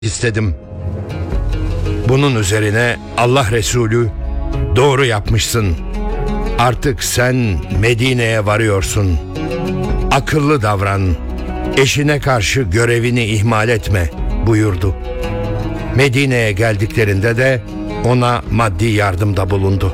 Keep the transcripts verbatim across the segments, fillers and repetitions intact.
istedim. Bunun üzerine Allah Resulü, doğru yapmışsın. Artık sen Medine'ye varıyorsun. Akıllı davran. Eşine karşı görevini ihmal etme buyurdu. Medine'ye geldiklerinde de ona maddi yardımda bulundu.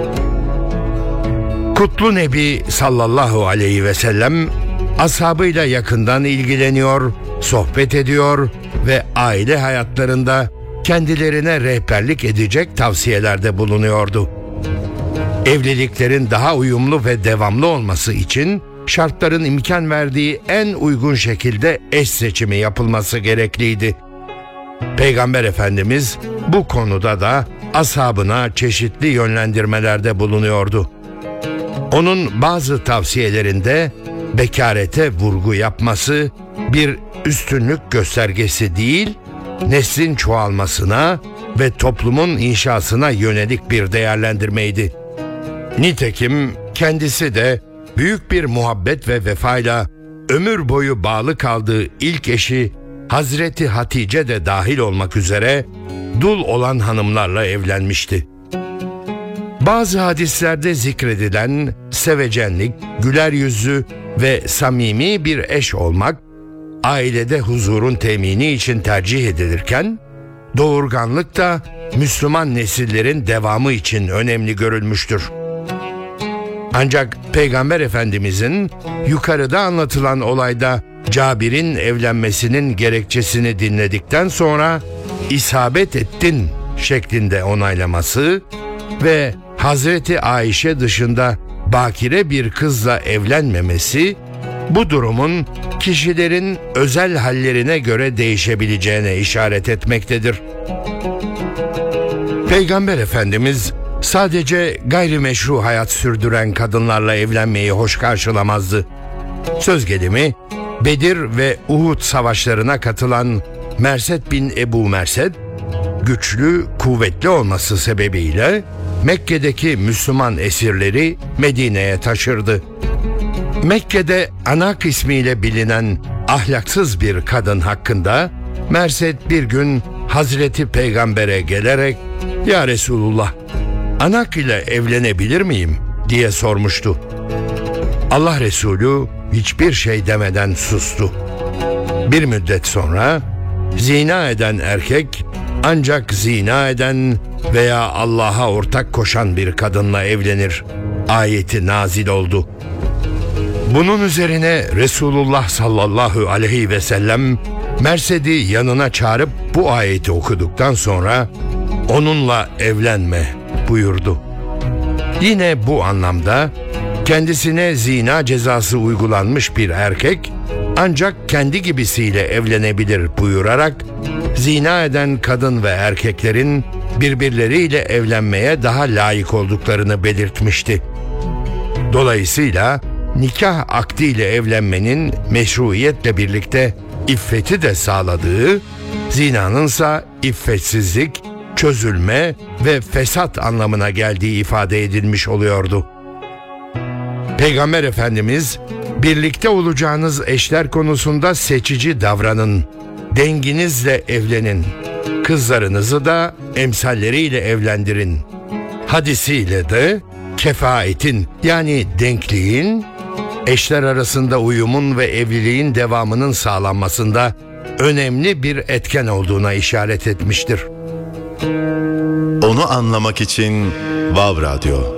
Kutlu Nebi sallallahu aleyhi ve sellem ashabıyla yakından ilgileniyor, sohbet ediyor ve aile hayatlarında kendilerine rehberlik edecek tavsiyelerde bulunuyordu. Evliliklerin daha uyumlu ve devamlı olması için şartların imkan verdiği en uygun şekilde eş seçimi yapılması gerekliydi. Peygamber Efendimiz bu konuda da ashabına çeşitli yönlendirmelerde bulunuyordu. Onun bazı tavsiyelerinde bekarete vurgu yapması bir üstünlük göstergesi değil, neslin çoğalmasına ve toplumun inşasına yönelik bir değerlendirmeydi. Nitekim kendisi de büyük bir muhabbet ve vefayla ömür boyu bağlı kaldığı ilk eşi Hazreti Hatice de dahil olmak üzere dul olan hanımlarla evlenmişti. Bazı hadislerde zikredilen sevecenlik, güler yüzlü ve samimi bir eş olmak, ailede huzurun temini için tercih edilirken, doğurganlık da Müslüman nesillerin devamı için önemli görülmüştür. Ancak Peygamber Efendimizin yukarıda anlatılan olayda Cabir'in evlenmesinin gerekçesini dinledikten sonra isabet ettin şeklinde onaylaması ve Hazreti Ayşe dışında bakire bir kızla evlenmemesi, bu durumun kişilerin özel hallerine göre değişebileceğine işaret etmektedir. Peygamber Efendimiz sadece gayrimeşru hayat sürdüren kadınlarla evlenmeyi hoş karşılamazdı. Söz gelimi Bedir ve Uhud savaşlarına katılan Merset bin Ebu Merset, güçlü, kuvvetli olması sebebiyle Mekke'deki Müslüman esirleri Medine'ye taşırdı. Mekke'de Anak ismiyle bilinen ahlaksız bir kadın hakkında Merset bir gün Hazreti Peygamber'e gelerek "Ya Resulullah, Anak ile evlenebilir miyim?" diye sormuştu. Allah Resulü hiçbir şey demeden sustu. Bir müddet sonra zina eden erkek ancak zina eden veya Allah'a ortak koşan bir kadınla evlenir ayeti nazil oldu. Bunun üzerine Resulullah sallallahu aleyhi ve sellem Mersed'i yanına çağırıp bu ayeti okuduktan sonra onunla evlenme buyurdu. Yine bu anlamda kendisine zina cezası uygulanmış bir erkek ancak kendi gibisiyle evlenebilir buyurarak zina eden kadın ve erkeklerin birbirleriyle evlenmeye daha layık olduklarını belirtmişti. Dolayısıyla nikah akdiyle evlenmenin meşruiyetle birlikte iffeti de sağladığı, zinanınsa iffetsizlik, çözülme ve fesat anlamına geldiği ifade edilmiş oluyordu. Peygamber Efendimiz, birlikte olacağınız eşler konusunda seçici davranın, denginizle evlenin, kızlarınızı da emsalleriyle evlendirin hadisiyle de kefaetin yani denkliğin, eşler arasında uyumun ve evliliğin devamının sağlanmasında önemli bir etken olduğuna işaret etmiştir. Onu anlamak için Vav Radyo.